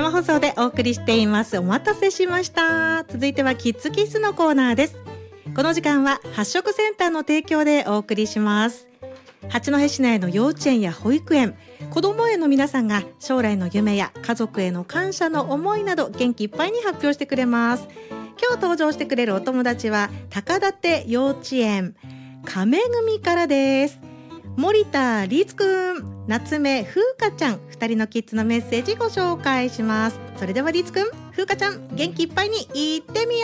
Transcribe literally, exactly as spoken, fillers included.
生放送でお送りしています。お待たせしました。続いてはキッズキッズのコーナーです。この時間は発色センターの提供でお送りします。八戸市内の幼稚園や保育園、子ども園の皆さんが将来の夢や家族への感謝の思いなど元気いっぱいに発表してくれます。今日登場してくれるお友達は高立幼稚園亀組からです。森田律くん、夏目風花ちゃん、ふたりのキッズのメッセージご紹介します。それでは律くん、風花ちゃん、元気いっぱいにいってみよう。